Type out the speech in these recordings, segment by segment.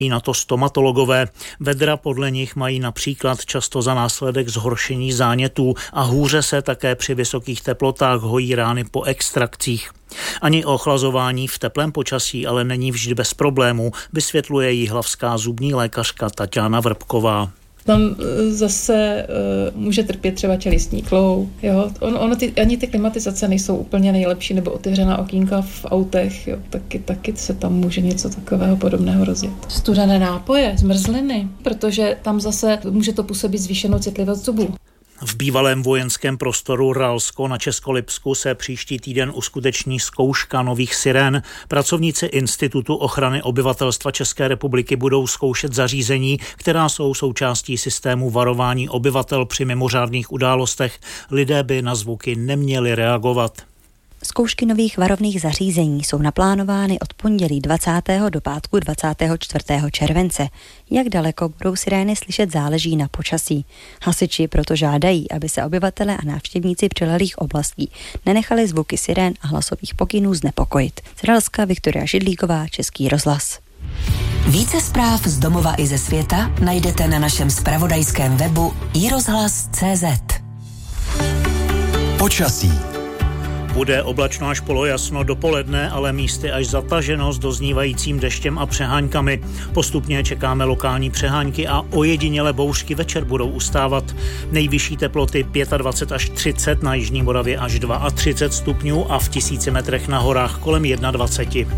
Na to stomatologové. Vedra podle nich mají například často za následek zhoršení zánětů a hůře se také při vysokých teplotách hojí rány po extrakcích. Ani ochlazování v teplém počasí ale není vždy bez problémů, vysvětluje jihlavská zubní lékařka Taťána Vrbková. Tam zase může trpět třeba čelistní kloub. Ani ty klimatizace nejsou úplně nejlepší, nebo otevřená okýnka v autech. Jo, taky se tam může něco takového podobného rozjet. Studené nápoje, zmrzliny, protože tam zase může to působit zvýšenou citlivost zubů. V bývalém vojenském prostoru Ralsko na Českolipsku se příští týden uskuteční zkouška nových sirén. Pracovníci Institutu ochrany obyvatelstva České republiky budou zkoušet zařízení, která jsou součástí systému varování obyvatel při mimořádných událostech. Lidé by na zvuky neměli reagovat. Zkoušky nových varovných zařízení jsou naplánovány od pondělí 20. do pátku 24. července. Jak daleko budou sirény slyšet, záleží na počasí. Hasiči proto žádají, aby se obyvatele a návštěvníci přilehlých oblastí nenechali zvuky sirén a hlasových pokynů znepokojit. Z Ralska Viktoria Židlíková, Český rozhlas. Více zpráv z domova i ze světa najdete na našem zpravodajském webu iRozhlas.cz. Počasí. Bude oblačno až polojasno dopoledne, ale místy až zataženo s doznívajícím deštěm a přeháňkami. Postupně čekáme lokální přeháňky a ojedinělé bouřky večer budou ustávat. Nejvyšší teploty 25 až 30, na jižní Moravě až 32 stupňů a v 1000 metrech na horách kolem 21.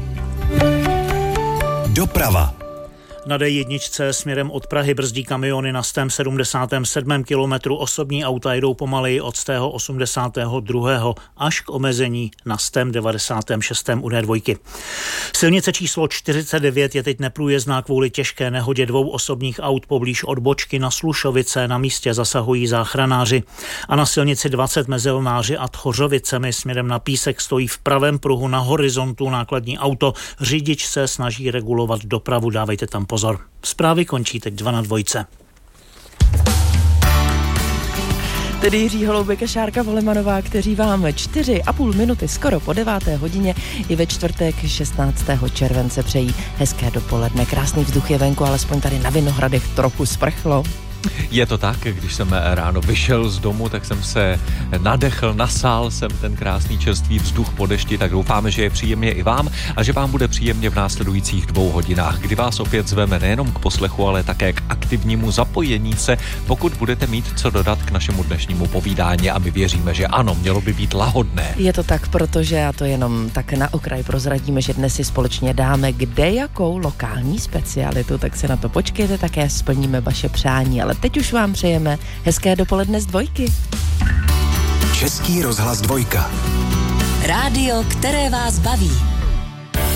Doprava. Na D1 směrem od Prahy brzdí kamiony na 177. kilometru, osobní auta jedou pomaleji od 182. až k omezení na 196. u D2. Silnice číslo 49 je teď neprůjezdná kvůli těžké nehodě 2 osobních aut poblíž odbočky na Slušovice, na místě zasahují záchranáři. A na silnici 20 mezi Lnáři a Tchořovicemi směrem na Písek stojí v pravém pruhu na horizontu nákladní auto. Řidič se snaží regulovat dopravu, dávejte tam pozor. Zprávy končí teď 2 na 2. Tedy Jiří Holoubek a Šárka Volemanová, kteří vám 4,5 minuty skoro po 9. hodině i ve čtvrtek 16. července přejí hezké dopoledne. Krásný vzduch je venku, alespoň tady na Vinohradech trochu sprchlo. Je to tak, když jsem ráno vyšel z domu, tak jsem se nadechl, nasál jsem ten krásný čerstvý vzduch po dešti, tak doufáme, že je příjemně i vám a že vám bude příjemně v následujících 2 hodinách, kdy vás opět zveme nejenom k poslechu, ale také k aktivnímu zapojení se, pokud budete mít co dodat k našemu dnešnímu povídání, a my věříme, že ano, mělo by být lahodné. Je to tak, protože, a to jenom tak na okraj prozradíme, že dnes si společně dáme kde jakou lokální specialitu, tak se na to počkejte, také splníme vaše přání, ale teď už vám přejeme hezké dopoledne z 2. Český rozhlas 2. Rádio, které vás baví.